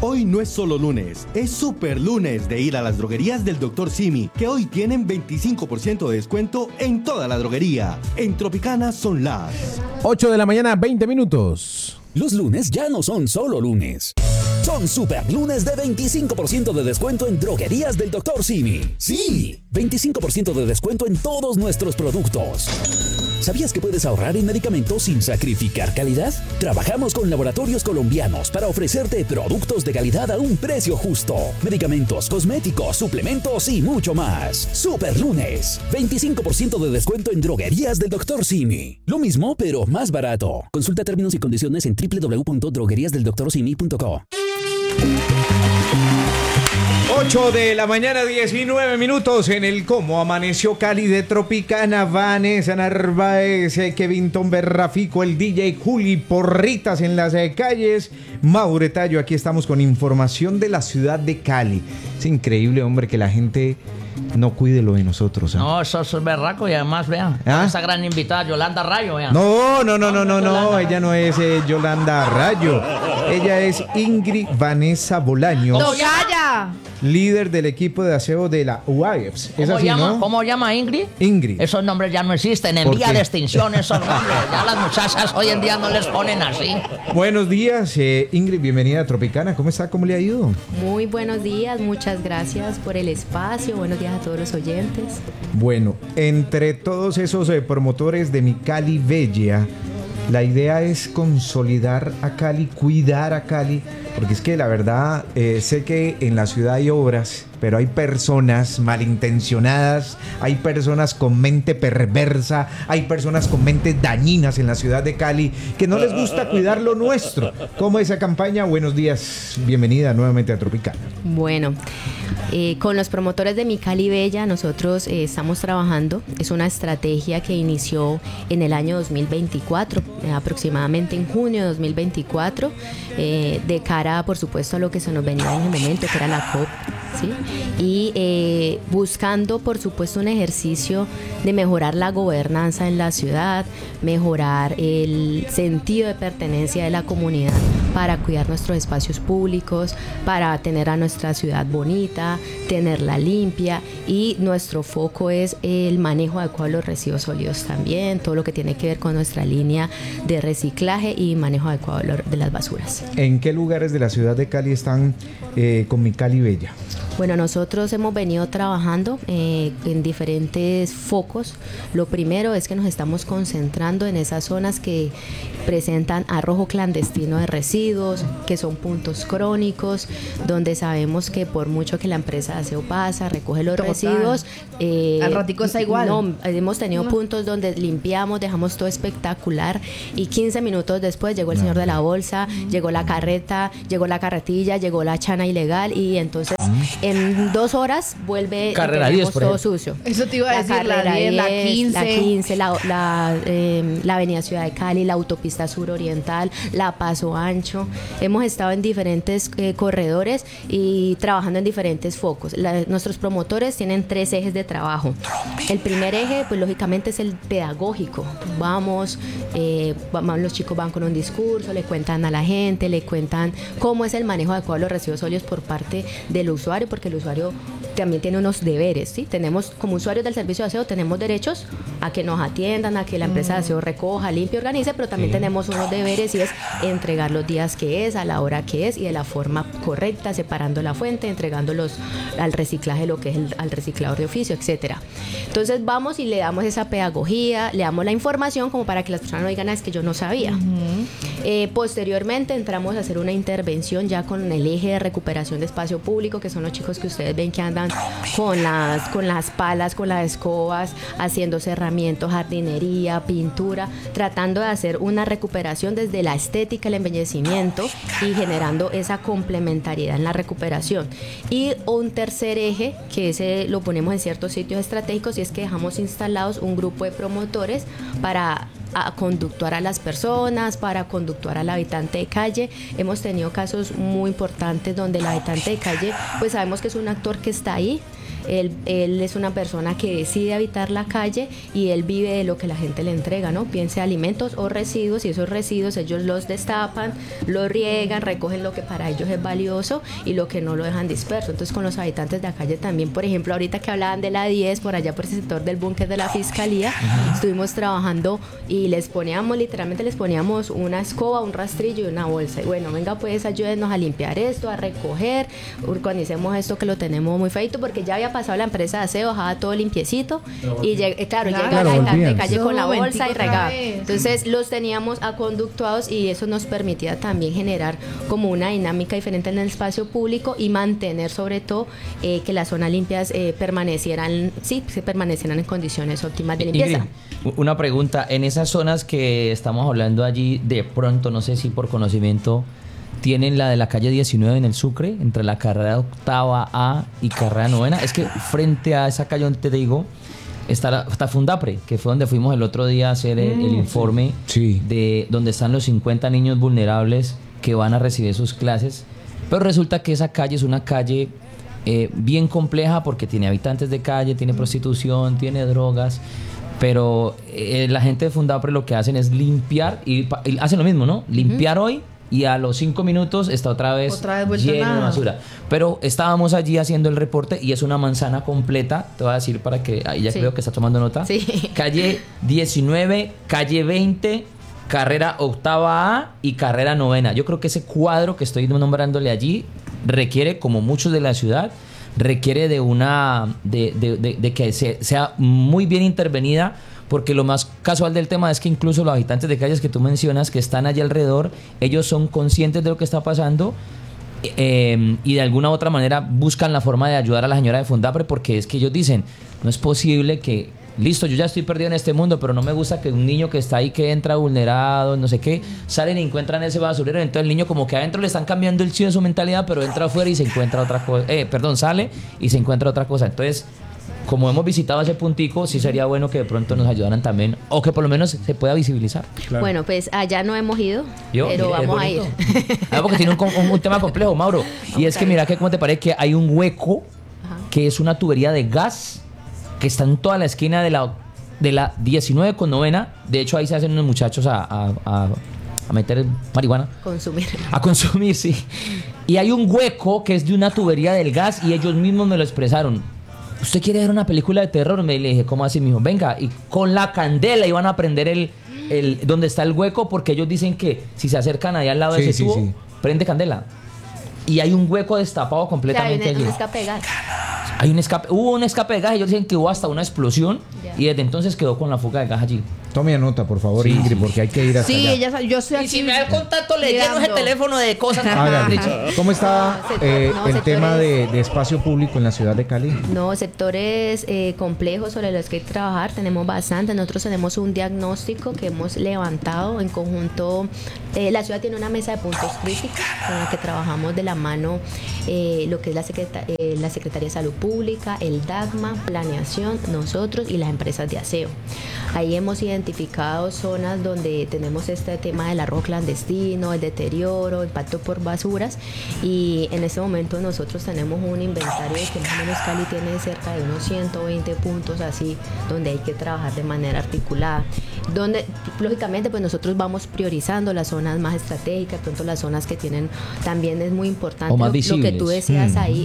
Hoy no es solo lunes, es super lunes de ir a las droguerías del Dr. Simi, que hoy tienen 25% de descuento en toda la droguería. En Tropicana son las 8 de la mañana, 20 minutos. Los lunes ya no son solo lunes. Son super lunes de 25% de descuento en droguerías del Dr. Simi. Sí, 25% de descuento en todos nuestros productos. ¿Sabías que puedes ahorrar en medicamentos sin sacrificar calidad? Trabajamos con laboratorios colombianos para ofrecerte productos de calidad a un precio justo. Medicamentos, cosméticos, suplementos y mucho más. Super lunes, 25% de descuento en droguerías del Dr. Simi. Lo mismo, pero más barato. Consulta términos y condiciones en www.drogueriasdeldoctorsimi.co. 8 de la mañana, 19 minutos en el Cómo Amaneció Cali de Tropicana. Vanessa Narváez, Kevin Berrafico, el DJ Juli Porritas en las calles. Maure Tallo, aquí estamos con información de la ciudad de Cali. Es increíble, hombre, que la gente no cuide lo de nosotros. No, eso es berraco y además, vean, esa gran invitada, Yolanda Rayo, vean. No, ella no es Yolanda Rayo. Ella es Ingrid Vanessa Bolaños. ¡Tocaya! Líder del equipo de aseo de la UAEPS. ¿Es así, no? ¿Cómo llama Ingrid? Ingrid. Esos nombres ya no existen, en vía de extinción esos nombres. Ya las muchachas hoy en día no les ponen así. Buenos días, Ingrid, bienvenida a Tropicana. ¿Cómo está? ¿Cómo le ha ido? Muy buenos días, muchas gracias por el espacio. Buenos días a todos los oyentes. Bueno, entre todos esos promotores de Mi Cali Bella, la idea es consolidar a Cali, cuidar a Cali, porque es que la verdad, sé que en la ciudad hay obras, pero hay personas malintencionadas, hay personas con mente perversa, hay personas con mentes dañinas en la ciudad de Cali que no les gusta cuidar lo nuestro. ¿Cómo es esa campaña? Buenos días, bienvenida nuevamente a Tropicana. Bueno, con los promotores de Mi Cali Bella nosotros estamos trabajando. Es una estrategia que inició en el año 2024, aproximadamente en junio de 2024, de cara, por supuesto, a lo que se nos venía en el momento, que era la COP, ¿sí? Y buscando, por supuesto, un ejercicio de mejorar la gobernanza en la ciudad, mejorar el sentido de pertenencia de la comunidad para cuidar nuestros espacios públicos, para tener a nuestra ciudad bonita, tenerla limpia, y nuestro foco es el manejo adecuado de los residuos sólidos también, todo lo que tiene que ver con nuestra línea de reciclaje y manejo adecuado de las basuras. ¿En qué lugares de la ciudad de Cali están con Mi Cali Bella? Bueno, nosotros hemos venido trabajando en diferentes focos. Lo primero es que nos estamos concentrando en esas zonas que presentan arrojo clandestino de residuos, que son puntos crónicos, donde sabemos que por mucho que la empresa de aseo pasa, recoge los residuos, al ratico está igual. No, hemos tenido puntos donde limpiamos, dejamos todo espectacular, y 15 minutos después llegó el señor de la bolsa, llegó la carreta, llegó la carretilla, llegó la chana ilegal, y entonces en 2 horas vuelve Carrera 10, todo sucio. Eso te iba a decir, la 10, la 15. La avenida Ciudad de Cali, la autopista suroriental, la Paso Ancho. Hemos estado en diferentes corredores y trabajando en diferentes focos. Nuestros promotores tienen 3 ejes de trabajo. El primer eje, pues lógicamente, es el pedagógico. Los chicos van con un discurso, le cuentan a la gente, le cuentan cómo es el manejo adecuado de los residuos sólidos por parte del usuario, porque el usuario también tiene unos deberes, ¿sí? Tenemos, como usuarios del servicio de aseo, tenemos derechos a que nos atiendan, a que la empresa de aseo recoja, limpie, organice, pero también tenemos unos deberes, y es entregar los días que es, a la hora que es y de la forma correcta, separando la fuente, entregándolos al reciclaje, lo que es al reciclador de oficio, etcétera. Entonces vamos y le damos esa pedagogía, le damos la información como para que las personas no digan, es que yo no sabía. Posteriormente entramos a hacer una intervención ya con el eje de recuperación de espacio público, que son los chicos que ustedes ven que andan con las palas, con las escobas, haciendo cerramientos, jardinería, pintura, tratando de hacer una recuperación desde la estética, el embellecimiento, y generando esa complementariedad en la recuperación. Y un tercer eje, que ese lo ponemos en ciertos sitios estratégicos, y es que dejamos instalados un grupo de promotores para conductuar a las personas, para conductuar al habitante de calle. Hemos tenido casos muy importantes donde el habitante de calle, pues sabemos que es un actor que está ahí, Él es una persona que decide habitar la calle y él vive de lo que la gente le entrega, ¿no? Piense alimentos o residuos, y esos residuos ellos los destapan, los riegan, recogen lo que para ellos es valioso y lo que no lo dejan disperso. Entonces con los habitantes de la calle también, por ejemplo, ahorita que hablaban de la 10, por allá por ese sector del búnker de la fiscalía, estuvimos trabajando y literalmente les poníamos una escoba, un rastrillo y una bolsa. Y bueno, venga pues, ayúdenos a limpiar esto, a recoger, organicemos esto que lo tenemos muy feito, porque ya había pasado la empresa de aseo, dejaba todo limpiecito y llega la habitante de calle con la bolsa y regaba. Entonces los teníamos aconductuados y eso nos permitía también generar como una dinámica diferente en el espacio público y mantener sobre todo que las zonas limpias permanecieran en condiciones óptimas de limpieza. Ingrid, una pregunta, en esas zonas que estamos hablando allí, de pronto, no sé si por conocimiento, tienen la de la calle 19 en el Sucre, entre la carrera octava A y carrera novena. Es que frente a esa calle donde te digo, está Fundapre, que fue donde fuimos el otro día a hacer el informe de donde están los 50 niños vulnerables que van a recibir sus clases. Pero resulta que esa calle es una calle bien compleja porque tiene habitantes de calle, tiene prostitución, tiene drogas. Pero la gente de Fundapre lo que hacen es limpiar y hacen lo mismo, ¿no? Limpiar hoy y a los 5 minutos está otra vez lleno de basura. Pero estábamos allí haciendo el reporte y es una manzana completa. Te voy a decir para que ahí ya creo que está tomando nota. Sí. Calle 19, calle 20, carrera octava A y carrera novena. Yo creo que ese cuadro que estoy nombrándole allí requiere, como muchos de la ciudad, requiere de que sea muy bien intervenida, porque lo más casual del tema es que incluso los habitantes de calles que tú mencionas, que están allí alrededor, ellos son conscientes de lo que está pasando y de alguna u otra manera buscan la forma de ayudar a la señora de Fundapre, porque es que ellos dicen, no es posible que, listo, yo ya estoy perdido en este mundo, pero no me gusta que un niño que está ahí, que entra vulnerado, no sé qué, salen y encuentran ese basurero. Entonces el niño como que adentro le están cambiando el chip de su mentalidad, pero entra afuera y se encuentra otra cosa. Sale y se encuentra otra cosa. Entonces, como hemos visitado ese puntico, sí sería bueno que de pronto nos ayudaran también, o que por lo menos se pueda visibilizar. Claro. Bueno, pues allá no hemos ido, pero vamos a ir. Porque tiene un tema complejo, Mauro. Y es que mira que, ¿cómo te parece que hay un hueco que es una tubería de gas que está en toda la esquina de la 19 con novena? De hecho, ahí se hacen unos muchachos a meter marihuana. A consumir, sí. Y hay un hueco que es de una tubería del gas y ellos mismos me lo expresaron. ¿Usted quiere ver una película de terror? Me le dije, ¿cómo así, mijo? Venga, y con la candela iban a prender donde está el hueco, porque ellos dicen que si se acercan ahí al lado de ese tubo, prende candela. Y hay un hueco destapado completamente allí. Un escape de gas. Hubo un escape de gas, ellos dicen que hubo hasta una explosión y desde entonces quedó con la fuga de gas allí. Tome nota, por favor, Ingrid, porque hay que ir hasta allá. Yo estoy aquí. Y si me da el contacto, le lleno ese teléfono de cosas. ¿Cómo está el tema de espacio público en la ciudad de Cali? No, sectores complejos sobre los que hay que trabajar, tenemos bastante. Nosotros tenemos un diagnóstico que hemos levantado en conjunto. La ciudad tiene una mesa de puntos críticos con la que trabajamos de la mano lo que es la Secretaría de Salud Pública, el DAGMA, Planeación, nosotros y las empresas de aseo. Ahí hemos identificado zonas donde tenemos este tema del arrojo clandestino, el deterioro, el impacto por basuras, y en este momento nosotros tenemos un inventario de que más o menos Cali tiene cerca de unos 120 puntos así, donde hay que trabajar de manera articulada, donde lógicamente pues nosotros vamos priorizando las zonas más estratégicas, pronto las zonas que tienen, también es muy importante lo que tú decías ahí,